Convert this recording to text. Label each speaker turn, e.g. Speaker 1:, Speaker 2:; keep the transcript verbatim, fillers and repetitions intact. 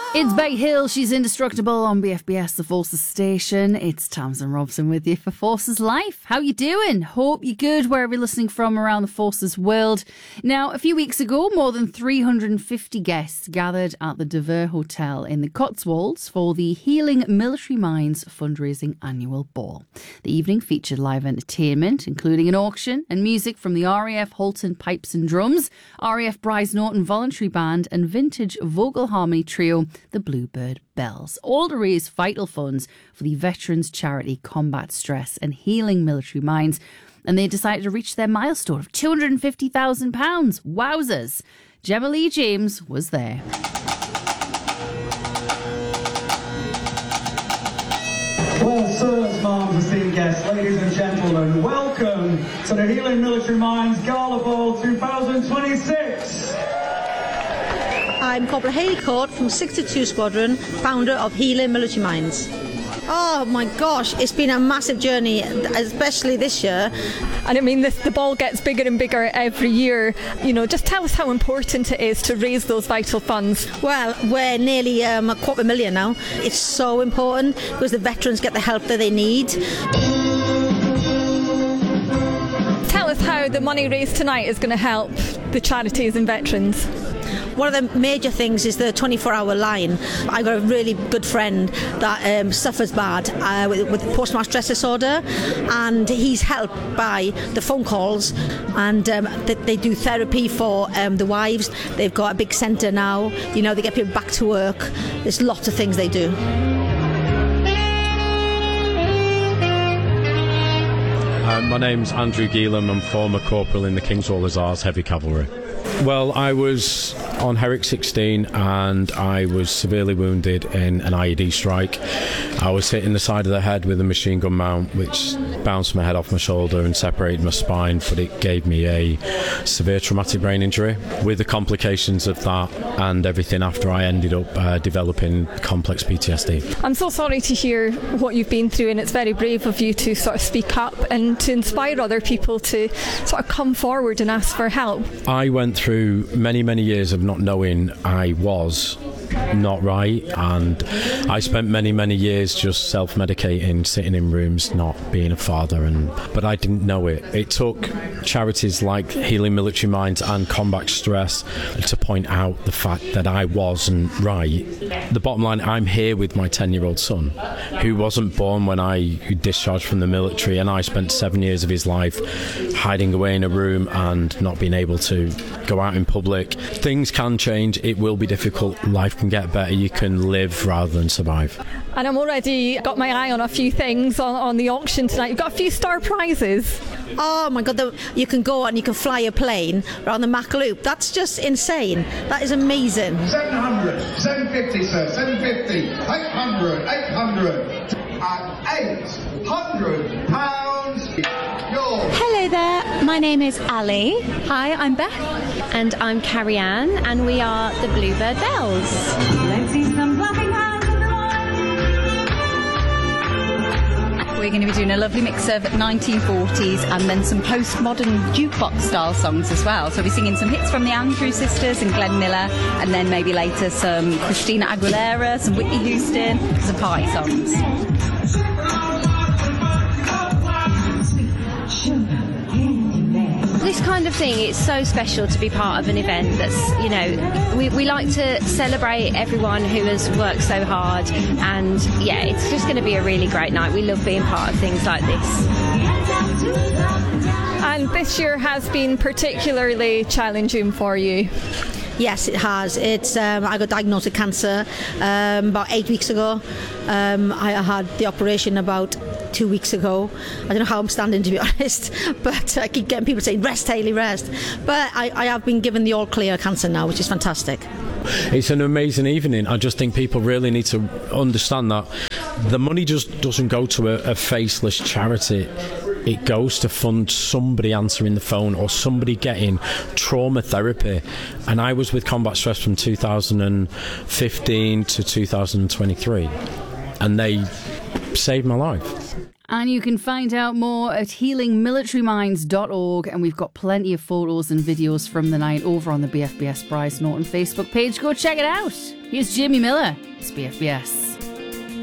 Speaker 1: It's Becky Hill, she's indestructible on B F B S, the Forces station. It's Tamsin Robson with you for Forces Life. How you doing? Hope you're good wherever you're listening from around the Forces world. Now, a few weeks ago, more than three hundred fifty guests gathered at the De Vere Hotel in the Cotswolds for the Healing Military Minds fundraising annual ball. The evening featured live entertainment, including an auction and music from the R A F Halton Pipes and Drums, R A F Bryce Norton Voluntary Band and vintage vocal harmony trio, the Bluebird Bells, all to raise vital funds for the veterans charity Combat Stress and Healing Military Minds. And they decided to reach their milestone of two hundred fifty thousand pounds. Wowzers. Gemma Lee James was there.
Speaker 2: Well, sirs, mums, esteemed guests, ladies and gentlemen, welcome to the Healing Military Minds Gala Ball twenty twenty-six.
Speaker 3: I'm Corporal Hayley Court from sixty-two Squadron, founder of Healing Military Minds. Oh my gosh, it's been a massive journey, especially this year.
Speaker 4: And I mean, this, the ball gets bigger and bigger every year. You know, just tell us how important it is to raise those vital funds.
Speaker 3: Well, we're nearly um, a quarter million now. It's so important because the veterans get the help that they need.
Speaker 4: Tell us how the money raised tonight is going to help the charities and veterans.
Speaker 3: One of the major things is the twenty-four hour line. I've got a really good friend that um, suffers bad uh, with, with post-traumatic stress disorder, and he's helped by the phone calls, and um, they, they do therapy for um, the wives. They've got a big centre now. You know, they get people back to work. There's lots of things they do.
Speaker 5: Uh, my name's Andrew Geelam. I'm former corporal in the Kingswall Hussars Heavy Cavalry. Well, I was on Herrick sixteen and I was severely wounded in an I E D strike. I was hit in the side of the head with a machine gun mount, which bounced my head off my shoulder and separated my spine, but it gave me a severe traumatic brain injury. With the complications of that and everything after, I ended up uh, developing complex P T S D.
Speaker 4: I'm so sorry to hear what you've been through, and it's very brave of you to sort of speak up and to inspire other people to sort of come forward and ask for help.
Speaker 5: I went through many, many years of not knowing I was not right, and I spent many many years just self-medicating, sitting in rooms, not being a father, and but I didn't know it. It took charities like Healing Military Minds and Combat Stress to point out the fact that I wasn't right. The bottom line, I'm here with my ten year old son who wasn't born when I discharged from the military, and I spent seven years of his life hiding away in a room and not being able to go out in public. Things can change, it will be difficult, life can get better, you can live rather than survive.
Speaker 4: And I'm already got my eye on a few things on, on the auction tonight. You've got a few star prizes.
Speaker 3: Oh my God, the, you can go and you can fly a plane around the Mach Loop. That's just insane. That is amazing.
Speaker 6: seven hundred, seven fifty, sir, seven fifty, eight hundred, eight hundred, at eight hundred pounds.
Speaker 7: Hello there, my name is Ali. Hi, I'm Beth. And I'm Carrie Ann, and we are the Bluebird Bells. Let's see some clapping hands in the line.
Speaker 8: We're going to be doing a lovely mix of nineteen forties and then some postmodern jukebox style songs as well. So we'll be singing some hits from the Andrews Sisters and Glenn Miller, and then maybe later some Christina Aguilera, some Whitney Houston, some party songs.
Speaker 7: This kind of thing, it's so special to be part of an event that's, you know, we, we like to celebrate everyone who has worked so hard, and yeah, it's just going to be a really great night. We love being part of things like this.
Speaker 4: And this year has been particularly challenging for you.
Speaker 3: Yes, it has. It's um, I got diagnosed with cancer um, about eight weeks ago. Um, I had the operation about two weeks ago. I don't know how I'm standing, to be honest, but I keep getting people saying, rest, Hayley, rest. But I, I have been given the all clear cancer now, which is fantastic.
Speaker 5: It's an amazing evening. I just think people really need to understand that the money just doesn't go to a, a faceless charity. It goes to fund somebody answering the phone or somebody getting trauma therapy. And I was with Combat Stress from two thousand fifteen to two thousand twenty-three, and they saved my life.
Speaker 1: And you can find out more at healing military minds dot org, and we've got plenty of photos and videos from the night over on the B F B S Bryce Norton Facebook page. Go check it out. Here's Jamie Miller. It's B F B S.